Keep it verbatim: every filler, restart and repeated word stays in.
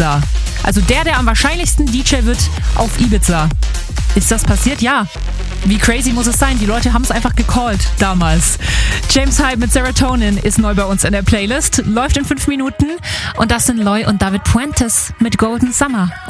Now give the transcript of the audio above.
Ibiza. Also der, der am wahrscheinlichsten D J wird auf Ibiza. Ist das passiert? Ja. Wie crazy muss es sein? Die Leute haben es einfach gecallt damals. James Hype mit Serotonin ist neu bei uns in der Playlist. Läuft in fünf Minuten. Und das sind Loy und David Puentes mit Golden Summer.